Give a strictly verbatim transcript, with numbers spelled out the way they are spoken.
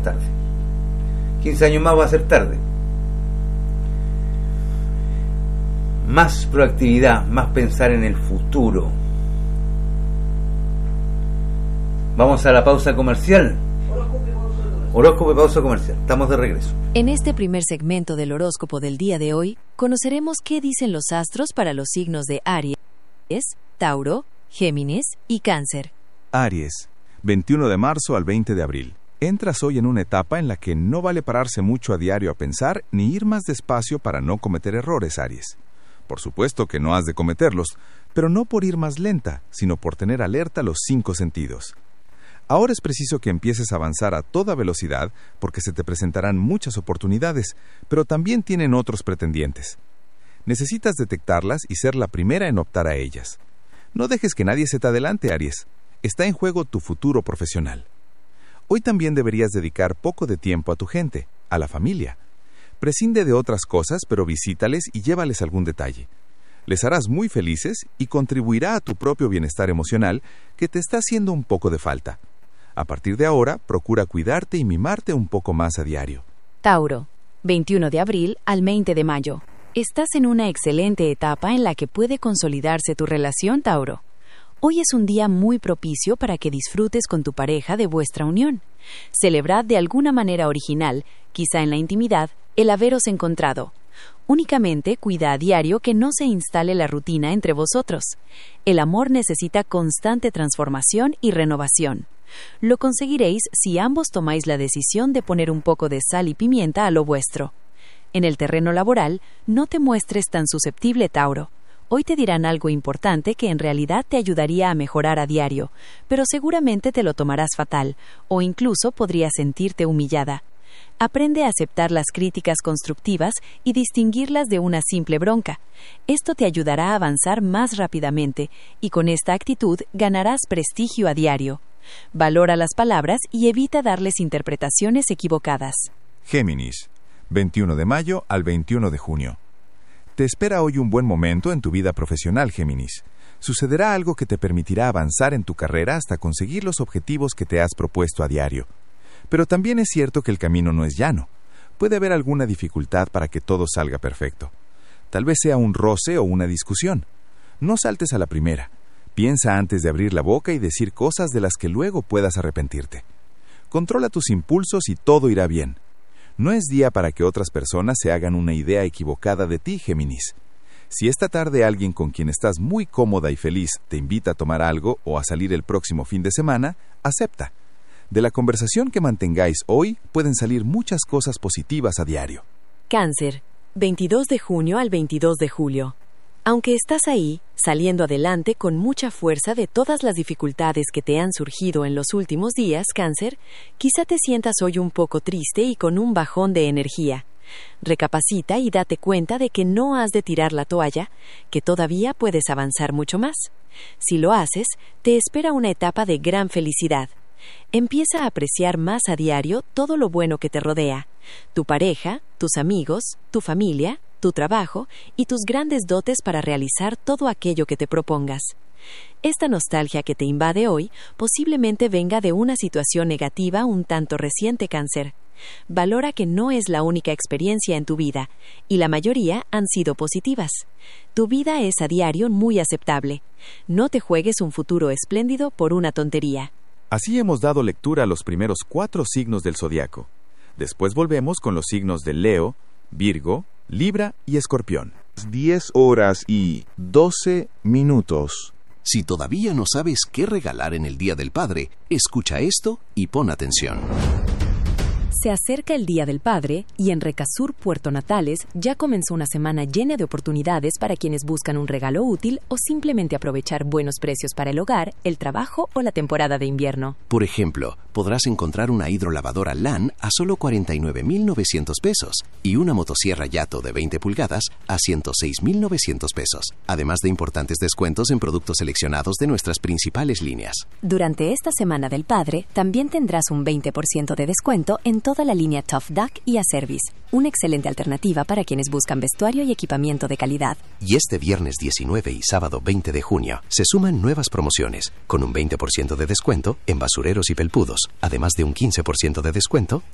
tarde. quince años más va a ser tarde. Más proactividad, más pensar en el futuro. Vamos a la pausa comercial. Horóscopo y pausa comercial. Estamos de regreso. En este primer segmento del horóscopo del día de hoy, conoceremos qué dicen los astros para los signos de Aries, Tauro, Géminis y Cáncer. Aries, veintiuno de marzo al veinte de abril. Entras hoy en una etapa en la que no vale pararse mucho a diario a pensar ni ir más despacio para no cometer errores, Aries. Por supuesto que no has de cometerlos, pero no por ir más lenta, sino por tener alerta los cinco sentidos. Ahora es preciso que empieces a avanzar a toda velocidad porque se te presentarán muchas oportunidades, pero también tienen otros pretendientes. Necesitas detectarlas y ser la primera en optar a ellas. No dejes que nadie se te adelante, Aries. Está en juego tu futuro profesional. Hoy también deberías dedicar poco de tiempo a tu gente, a la familia. Prescinde de otras cosas, pero visítales y llévales algún detalle. Les harás muy felices y contribuirá a tu propio bienestar emocional que te está haciendo un poco de falta. A partir de ahora, procura cuidarte y mimarte un poco más a diario. Tauro, veintiuno de abril al veinte de mayo. Estás en una excelente etapa en la que puede consolidarse tu relación, Tauro. Hoy es un día muy propicio para que disfrutes con tu pareja de vuestra unión. Celebrad de alguna manera original, quizá en la intimidad, el haberos encontrado. Únicamente cuida a diario que no se instale la rutina entre vosotros. El amor necesita constante transformación y renovación. Lo conseguiréis si ambos tomáis la decisión de poner un poco de sal y pimienta a lo vuestro. En el terreno laboral, no te muestres tan susceptible, Tauro. Hoy te dirán algo importante que en realidad te ayudaría a mejorar a diario, pero seguramente te lo tomarás fatal, o incluso podrías sentirte humillada. Aprende a aceptar las críticas constructivas y distinguirlas de una simple bronca. Esto te ayudará a avanzar más rápidamente y con esta actitud ganarás prestigio a diario. Valora las palabras y evita darles interpretaciones equivocadas. Géminis, veintiuno de mayo al veintiuno de junio. Te espera hoy un buen momento en tu vida profesional, Géminis. Sucederá algo que te permitirá avanzar en tu carrera hasta conseguir los objetivos que te has propuesto a diario. Pero también es cierto que el camino no es llano. Puede haber alguna dificultad para que todo salga perfecto. Tal vez sea un roce o una discusión. No saltes a la primera. Piensa antes de abrir la boca y decir cosas de las que luego puedas arrepentirte. Controla tus impulsos y todo irá bien. No es día para que otras personas se hagan una idea equivocada de ti, Géminis. Si esta tarde alguien con quien estás muy cómoda y feliz te invita a tomar algo o a salir el próximo fin de semana, acepta. De la conversación que mantengáis hoy pueden salir muchas cosas positivas a diario. Cáncer, veintidós de junio al veintidós de julio. Aunque estás ahí, saliendo adelante con mucha fuerza de todas las dificultades que te han surgido en los últimos días, Cáncer, quizá te sientas hoy un poco triste y con un bajón de energía. Recapacita y date cuenta de que no has de tirar la toalla, que todavía puedes avanzar mucho más. Si lo haces, te espera una etapa de gran felicidad. Empieza a apreciar más a diario todo lo bueno que te rodea, tu pareja, tus amigos, tu familia, tu trabajo y tus grandes dotes para realizar todo aquello que te propongas. Esta nostalgia que te invade hoy posiblemente venga de una situación negativa un tanto reciente, Cáncer. Valora que no es la única experiencia en tu vida, y la mayoría han sido positivas. Tu vida es a diario muy aceptable. No te juegues un futuro espléndido por una tontería. Así hemos dado lectura a los primeros cuatro signos del zodiaco. Después volvemos con los signos de Leo, Virgo, Libra y Escorpión. diez horas y doce minutos. Si todavía no sabes qué regalar en el Día del Padre, escucha esto y pon atención. Se acerca el Día del Padre y en Recasur, Puerto Natales, ya comenzó una semana llena de oportunidades para quienes buscan un regalo útil o simplemente aprovechar buenos precios para el hogar, el trabajo o la temporada de invierno. Por ejemplo, podrás encontrar una hidrolavadora L A N a solo cuarenta y nueve mil novecientos pesos y una motosierra Yato de veinte pulgadas a ciento seis mil novecientos pesos, además de importantes descuentos en productos seleccionados de nuestras principales líneas. Durante esta Semana del Padre, también tendrás un veinte por ciento de descuento en toda la línea Tough Duck y Acervis, una excelente alternativa para quienes buscan vestuario y equipamiento de calidad. Y este viernes diecinueve y sábado veinte de junio se suman nuevas promociones, con un veinte por ciento de descuento en basureros y pelpudos, además de un quince por ciento de descuento